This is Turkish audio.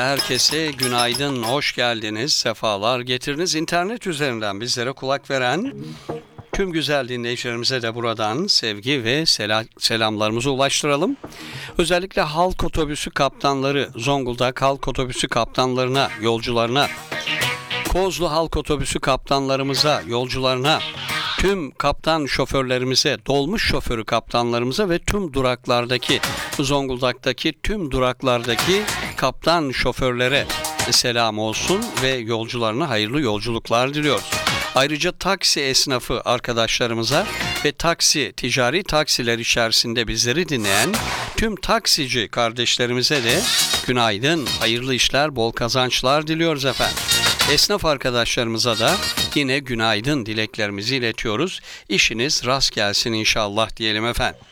Herkese günaydın, hoş geldiniz, sefalar getiriniz. İnternet üzerinden bizlere kulak veren tüm güzel dinleyicilerimize de buradan sevgi ve selamlarımızı ulaştıralım. Özellikle halk otobüsü kaptanları, Zonguldak halk otobüsü kaptanlarına, yolcularına, Kozlu halk otobüsü kaptanlarımıza, yolcularına, tüm kaptan şoförlerimize, dolmuş şoförü kaptanlarımıza ve tüm duraklardaki, Zonguldak'taki tüm duraklardaki kaptan şoförlere selam olsun ve yolcularına hayırlı yolculuklar diliyoruz. Ayrıca taksi esnafı arkadaşlarımıza ve ticari taksiler içerisinde bizleri dinleyen tüm taksici kardeşlerimize de günaydın, hayırlı işler, bol kazançlar diliyoruz efendim. Esnaf arkadaşlarımıza da yine günaydın dileklerimizi iletiyoruz. İşiniz rast gelsin inşallah diyelim efendim.